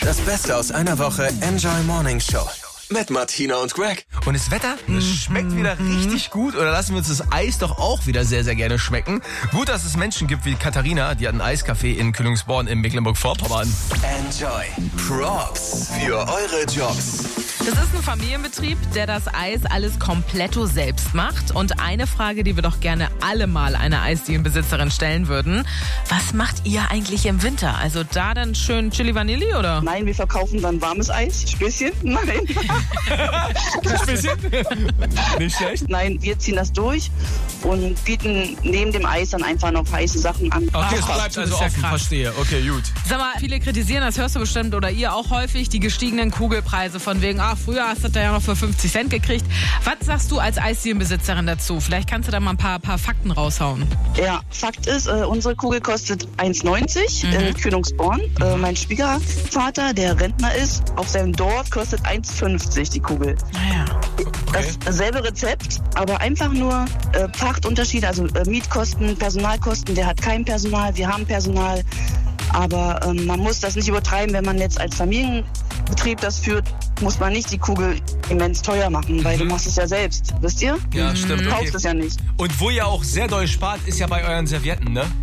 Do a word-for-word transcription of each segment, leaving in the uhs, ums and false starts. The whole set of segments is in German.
Das Beste aus einer Woche Enjoy Morning Show mit Martina und Greg. Und das Wetter, das schmeckt wieder richtig gut. Oder lassen wir uns das Eis doch auch wieder sehr, sehr gerne schmecken. Gut, dass es Menschen gibt wie Katharina, die hat ein Eiscafé in Kühlungsborn in Mecklenburg-Vorpommern. Enjoy. Props für eure Jobs. Das ist ein Familienbetrieb, der das Eis alles kompletto selbst macht. Und eine Frage, die wir doch gerne alle mal einer Eisdielenbesitzerin stellen würden: Was macht ihr eigentlich im Winter? Also da dann schön Chili Vanilli, oder? Nein, wir verkaufen dann warmes Eis. Späßchen? Nein. Späßchen? Nicht schlecht. Nein, wir ziehen das durch und bieten neben dem Eis dann einfach noch heiße Sachen an. Okay, es Ach, bleibt du also bist ja offen, krass. verstehe. Okay, gut. Sag mal, viele kritisieren, das hörst du bestimmt oder ihr auch häufig, die gestiegenen Kugelpreise von wegen, ach, früher hast du das ja noch für fünfzig Cent gekriegt. Was sagst du als Eisdielenbesitzerin dazu? Vielleicht kannst du da mal ein paar, paar Fakten raushauen. Ja, Fakt ist, äh, unsere Kugel kostet eins neunzig Mhm. in Kühlungsborn. Äh, mein Schwiegervater, der Rentner ist, auf seinem Dorf kostet eins fünfzig die Kugel. Naja. Okay. Dasselbe Rezept, aber einfach nur äh, Pachtunterschiede, also äh, Mietkosten, Personalkosten. Der hat kein Personal, wir haben Personal. Aber ähm, man muss das nicht übertreiben, wenn man jetzt als Familienbetrieb das führt, muss man nicht die Kugel immens teuer machen, weil Mhm. du machst es ja selbst, wisst ihr? Ja, stimmt. Du Okay. kaufst es ja nicht. Und wo ihr auch sehr doll spart, ist ja bei euren Servietten, ne?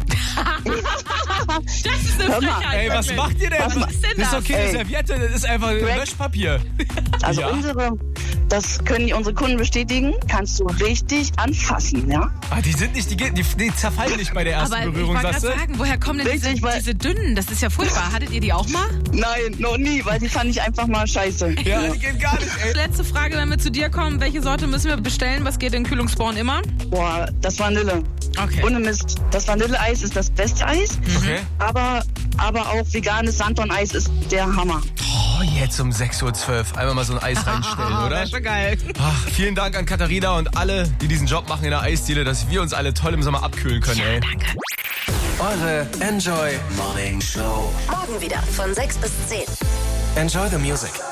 Das ist eine Hör mal, Frechheit. Ey, was wirklich. macht ihr denn? Was ist denn Das ist das? okay, eine Ey. Serviette, das ist einfach Greg. Löschpapier. Also Ja. unsere, das können die, unsere Kunden bestätigen, kannst du richtig anfassen, ja? Ah, die sind nicht, die, die, die zerfallen nicht bei der ersten Aber ich Berührung, wollte sagst gerade du? sagen, woher kommen denn diese, Richtig, weil- diese dünnen? Das ist ja furchtbar. Hattet ihr die auch mal? Nein, noch nie, weil die fand ich einfach mal scheiße. Ja, die gehen gar nicht, ey. Letzte Frage, wenn wir zu dir kommen. Welche Sorte müssen wir bestellen? Was geht in Kühlungsborn immer? Boah, das Vanille. Okay. Ohne Mist. Das Vanilleeis ist das beste Eis, Okay. aber, aber auch veganes Sanddorn-Eis ist der Hammer. Oh, jetzt um sechs Uhr zwölf. Einmal mal so ein Eis reinstellen, oder? Das ist schon geil. Ach, vielen Dank an Katharina und alle, die diesen Job machen in der Eisdiele, dass wir uns alle toll im Sommer abkühlen können, ey. Danke. Eure Enjoy Morning Show. Morgen wieder von sechs bis zehn. Enjoy the music.